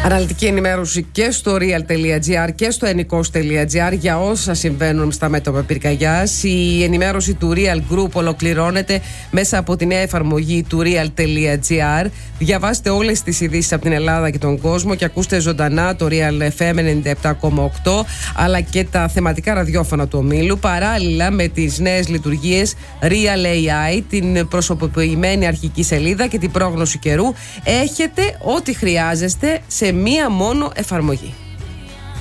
Αναλυτική ενημέρωση και στο real.gr και στο ennikos.gr για όσα συμβαίνουν στα μέτωπα πυρκαγιάς. Η ενημέρωση του Real Group ολοκληρώνεται μέσα από τη νέα εφαρμογή του real.gr. Διαβάστε όλες τις ειδήσεις από την Ελλάδα και τον κόσμο και ακούστε ζωντανά το Real FM 97,8 αλλά και τα θεματικά ραδιόφωνα του ομίλου, παράλληλα με τις νέες λειτουργίες Real AI, την προσωποποιημένη αρχική σελίδα και την πρόγνωση καιρού. Έχετε ό,τι χρειάζεστε σε μία μόνο εφαρμογή.